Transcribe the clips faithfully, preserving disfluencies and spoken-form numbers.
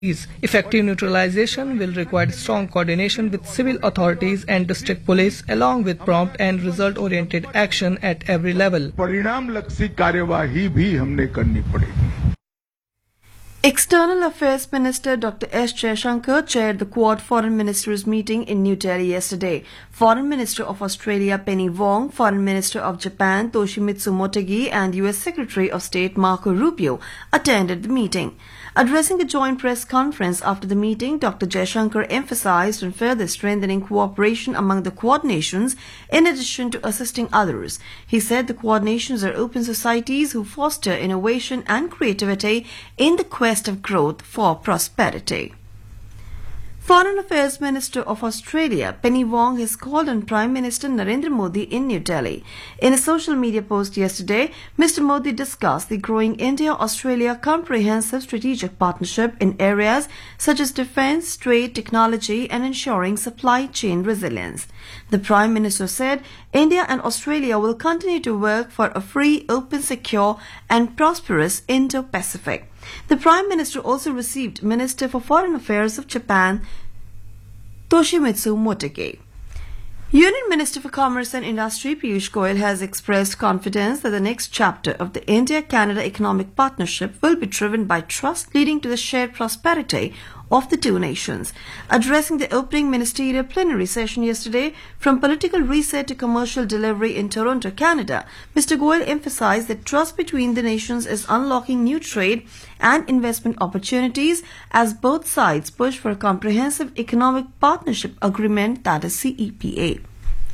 Effective neutralization will require strong coordination with civil authorities and district police, along with prompt and result-oriented action at every level. परिणामलक्षी कार्यवाही भी हमने करनी पड़ेगी. External Affairs Minister Doctor S. Jaishankar chaired the Quad Foreign Ministers meeting in New Delhi yesterday. Foreign Minister of Australia Penny Wong, Foreign Minister of Japan Toshimitsu Motegi, and U S Secretary of State Marco Rubio attended the meeting. Addressing a joint press conference after the meeting, Doctor Jaishankar emphasized on further strengthening cooperation among the Quad nations in addition to assisting others. He said the Quad nations are open societies who foster innovation and creativity in the quest of growth for prosperity. Foreign Affairs Minister of Australia Penny Wong has called on Prime Minister Narendra Modi in New Delhi. In a social media post yesterday, Mister Modi discussed the growing India-Australia comprehensive strategic partnership in areas such as defence, trade, technology and ensuring supply chain resilience. The Prime Minister said India and Australia will continue to work for a free, open, secure and prosperous Indo-Pacific. The Prime Minister also received Minister for Foreign Affairs of Japan, Toshimitsu Motegi. Union Minister for Commerce and Industry Piyush Goyal has expressed confidence that the next chapter of the India-Canada economic partnership will be driven by trust leading to the shared prosperity of the two nations. Addressing the opening ministerial plenary session yesterday, from political reset to commercial delivery in Toronto, Canada, Mister Goyal emphasized that trust between the nations is unlocking new trade and investment opportunities as both sides push for a comprehensive economic partnership agreement, that is C E P A.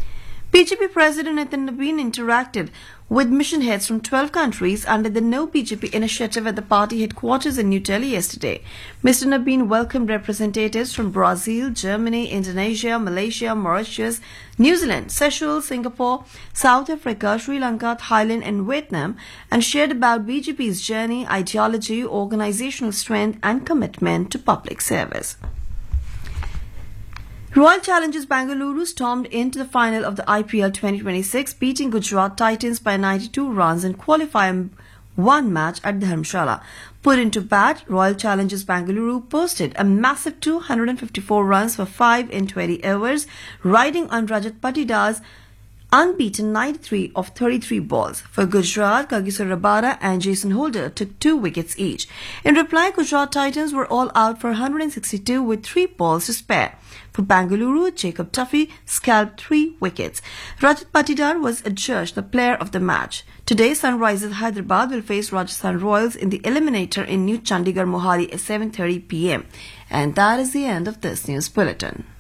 B J P President Nitin Nabin interacted with mission heads from twelve countries under the No B J P initiative at the party headquarters in New Delhi yesterday. Mister Nabin welcomed representatives from Brazil, Germany, Indonesia, Malaysia, Mauritius, New Zealand, Seychelles, Singapore, South Africa, Sri Lanka, Thailand and Vietnam and shared about B J P's journey, ideology, organizational strength and commitment to public service. Royal Challengers Bengaluru stormed into the final of the I P L twenty twenty-six, beating Gujarat Titans by ninety-two runs in qualifying one match at Dharamshala. Put into bat, Royal Challengers Bengaluru posted a massive two hundred fifty-four runs for five in twenty overs, riding on Rajat Patidar's unbeaten ninety-three of thirty-three balls. For Gujarat, Kagiso Rabada and Jason Holder took two wickets each. In reply, Gujarat Titans were all out for one hundred sixty-two with three balls to spare. For Bengaluru, Jacob Tuffy scalped three wickets. Rajat Patidar was adjudged the player of the match. Today, Sunrisers Hyderabad will face Rajasthan Royals in the eliminator in New Chandigarh Mohali at seven thirty p m And that is the end of this news bulletin.